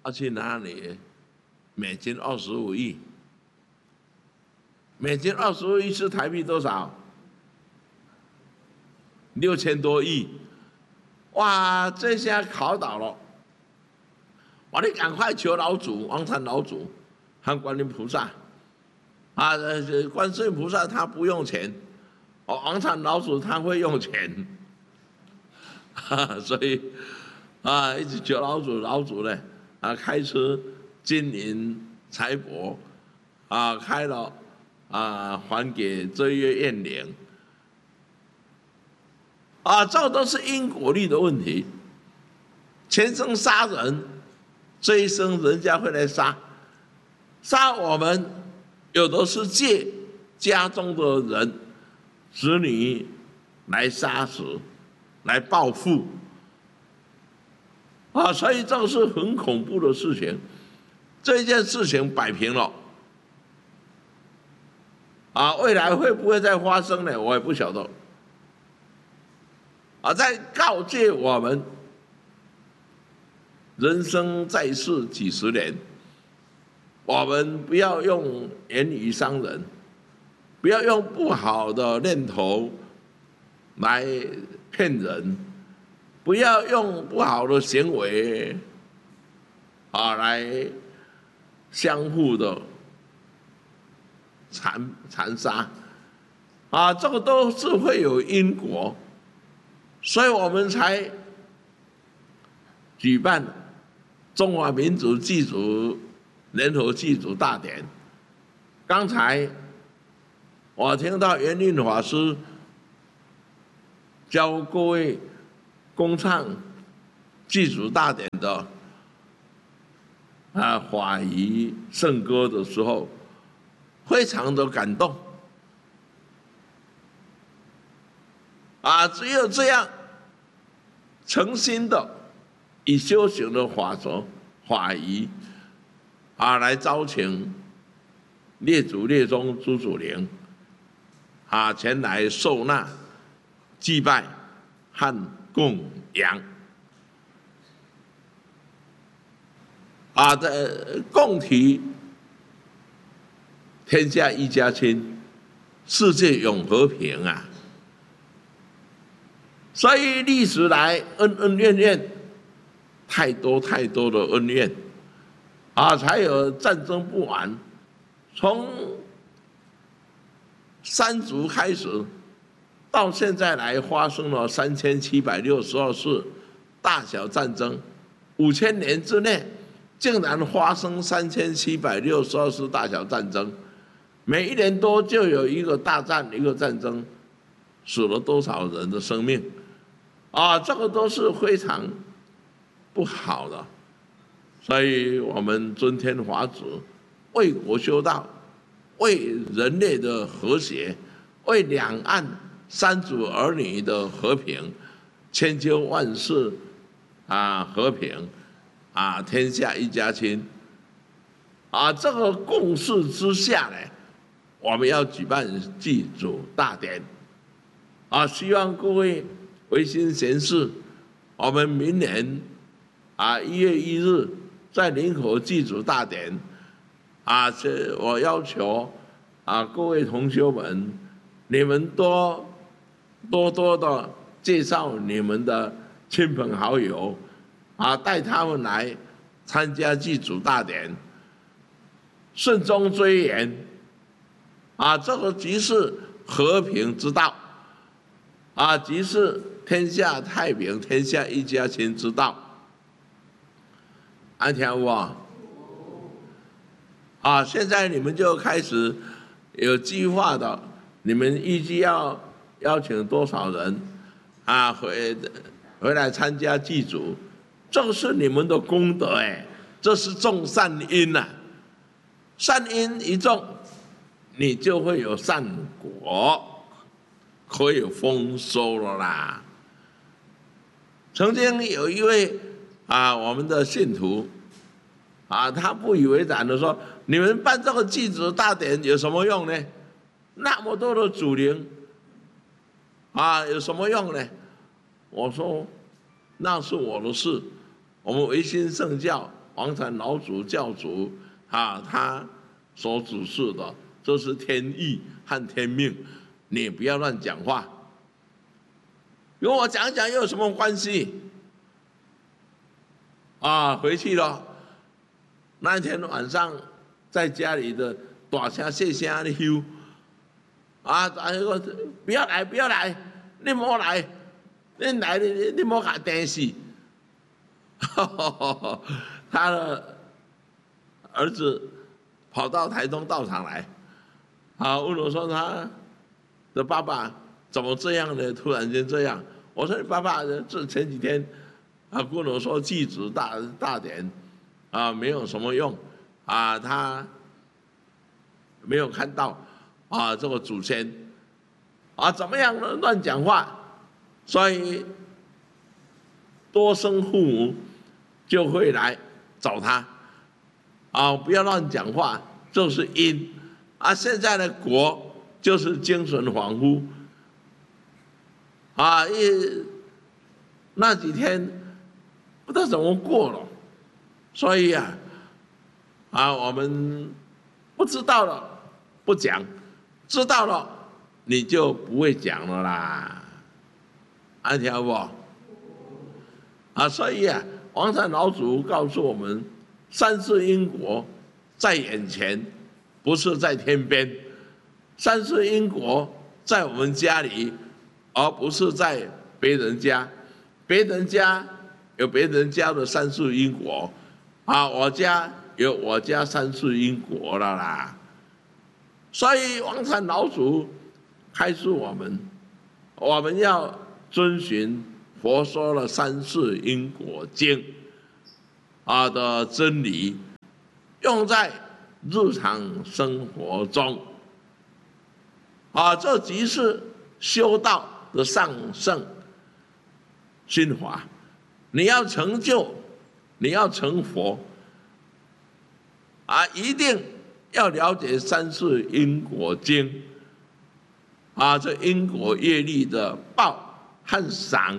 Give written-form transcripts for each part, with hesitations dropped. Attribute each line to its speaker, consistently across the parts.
Speaker 1: 要去哪里？美金25亿，美金25亿是台币多少？6000多亿，哇！这下考倒了，你赶快求老祖、王禅老祖和观音菩萨啊！观世音菩萨他不用钱，王禅老祖他会用钱，所以一直求老祖，老祖呢开出金银财帛开了还给这些怨灵这都是因果律的问题。前生杀人，这一生人家会来杀我们，有的是借家中的人子女来杀死，来报复所以这是很恐怖的事情。这件事情摆平了未来会不会再发生呢？我也不晓得在告诫我们，人生在世几十年，我们不要用言语伤人，不要用不好的念头来骗人，不要用不好的行为来相互的残杀这个都是会有因果，所以我们才举办中华民族祭祖联合祭祖大典。刚才我听到圆运法师教各位恭唱祭祖大典的法仪圣歌的时候，非常的感动只有这样诚心的以修行的法则法仪来招请列祖列宗诸祖灵前来受纳祭拜和供养的共体天下一家亲，世界永和平所以历史来恩恩怨怨，太多太多的恩怨才有战争不完。从三族开始，到现在来发生了3762次大小战争，5000年之内竟然发生3762次大小战争，每1年多就有一个大战一个战争，死了多少人的生命这个都是非常不好的。所以我们尊天法祖，为国修道，为人类的和谐，为两岸三族儿女的和平，千秋万世和平天下一家亲这个共识之下呢，我们要举办祭祖大典希望各位维新贤士，我们明年1月1日在林口祭祖大典我要求各位同学们，你们多多的介绍你们的亲朋好友带他们来参加祭祖大典，慎终追远这个即是和平之道即是天下太平，天下一家亲之道。听有现在你们就开始有计划的，你们预计要邀请多少人回来参加祭祖，这是你们的功德这是种善因善因一种，你就会有善果，可以丰收了啦。曾经有一位我们的信徒他不以为然的说，你们办这个祭祖大典有什么用呢？那么多的祖灵有什么用呢？我说那是我的事，我们维新圣教王禅老祖教主他所指示的，这是天意和天命，你不要乱讲话。跟我讲讲又有什么关系？回去了，那天晚上在家里的大声细声的吼，不要来，不要来，你莫来，你来你莫给电死。他的儿子跑到台东道场来，问我说他的爸爸怎么这样呢？突然间这样，我说你爸爸这前几天跟我说祭祖大典没有什么用他没有看到这个祖先怎么样呢？乱讲话，所以多生父母就会来找他不要乱讲话，这是因现在的果就是精神恍惚那几天不知道怎么过了，所以我们不知道了不讲，知道了你就不会讲了啦，听到不？所以王禅老祖告诉我们，三世因果在眼前，不是在天边。三世因果在我们家里，而不是在别人家。别人家有别人家的三世因果，我家有我家三世因果了啦。所以王禅老祖开示我们要遵循佛说了三世因果经的真理，用在日常生活中这即是修道的上圣心法。你要成就，你要成佛一定要了解三世因果经这因果业力的报和赏，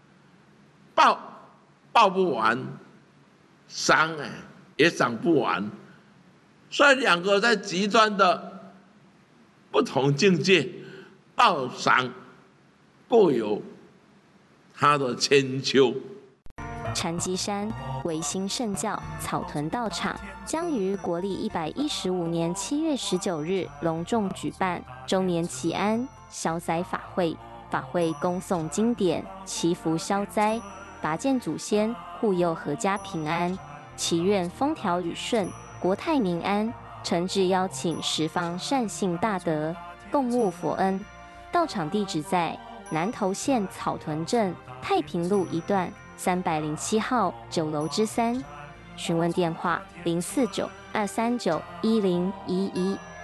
Speaker 1: 报不完，赏也赏不完，所以两个在极端的不同境界，报赏各有它的千秋。
Speaker 2: 禅机山维新圣教草屯道场将于国历115年7月19日隆重举办周年祈安消灾法会，法会恭诵经典，祈福消灾，拔荐祖先，护佑阖家平安，祈愿风调雨顺，国泰民安。诚挚邀请十方善信大德共悟佛恩。道场地址在南投县草屯镇太平路一段307号9楼之3，询问电话049-239-1011。